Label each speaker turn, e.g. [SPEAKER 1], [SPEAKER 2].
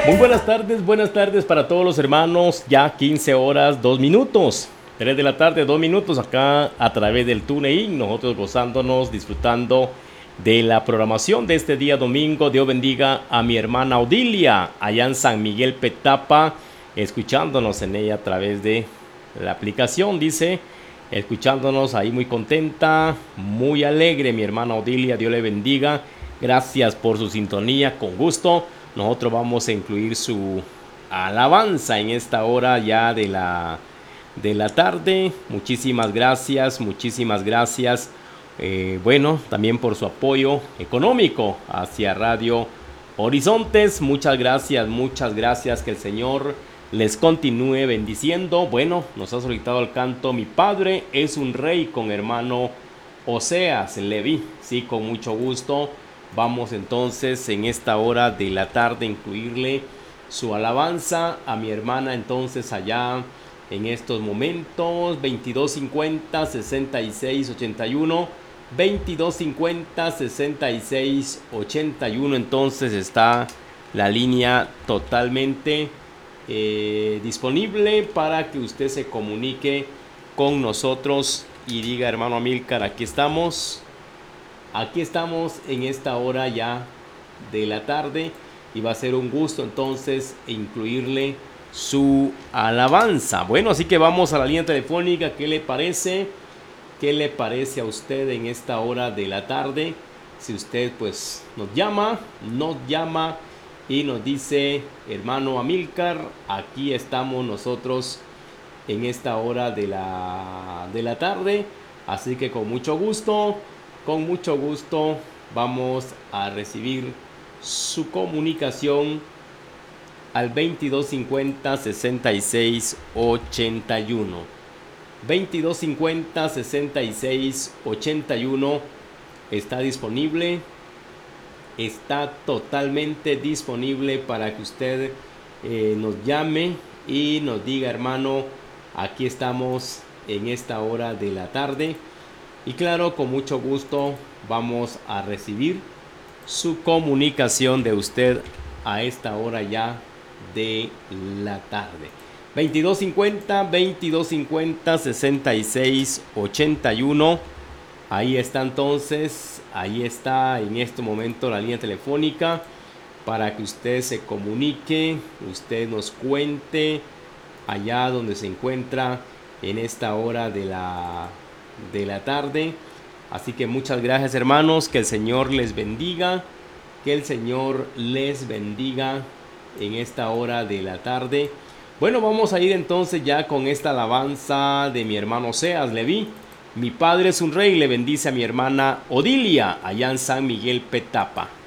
[SPEAKER 1] Muy buenas tardes para todos los hermanos. Ya 15 horas, 2 minutos. 3 de la tarde, 2 minutos acá a través del TuneIn. Nosotros gozándonos, disfrutando de la programación de este día domingo. Dios bendiga a mi hermana Odilia, allá en San Miguel Petapa, escuchándonos en ella a través de la aplicación, dice, escuchándonos ahí muy contenta, muy alegre, mi hermana Odilia, Dios le bendiga. Gracias por su sintonía, con gusto. Nosotros vamos a incluir su alabanza en esta hora ya de la tarde. Muchísimas gracias, muchísimas gracias. Bueno, también por su apoyo económico hacia Radio Horizontes. Muchas gracias. Que el Señor les continúe bendiciendo. Bueno, nos ha solicitado el canto Mi Padre es un Rey con hermano Oseas Leví. Sí, con mucho gusto. Vamos entonces en esta hora de la tarde a incluirle su alabanza a mi hermana entonces allá en estos momentos 2250 6681 2250 6681. Entonces está la línea totalmente disponible para que usted se comunique con nosotros y diga: hermano Amílcar, aquí estamos en esta hora ya de la tarde, y va a ser un gusto entonces incluirle su alabanza. Bueno, así que vamos a la línea telefónica. ¿Qué le parece? ¿Qué le parece a usted en esta hora de la tarde? Si usted pues nos llama y nos dice: hermano Amílcar, aquí estamos nosotros en esta hora de la tarde. Así que con mucho gusto vamos a recibir su comunicación al 2250 6681. 2250 6681 está disponible, está totalmente disponible para que usted nos llame y nos diga: hermano, aquí estamos en esta hora de la tarde. Y claro, con mucho gusto vamos a recibir su comunicación de usted a esta hora ya de la tarde. 2250 6681. Ahí está entonces, ahí está en este momento la línea telefónica para que usted se comunique, usted nos cuente allá donde se encuentra en esta hora de la tarde. Así que muchas gracias, hermanos, que el Señor les bendiga, en esta hora de la tarde. Bueno, vamos a ir entonces ya con esta alabanza de mi hermano Oseas Leví. Mi Padre es un Rey, le bendice a mi hermana Odilia allá en San Miguel Petapa.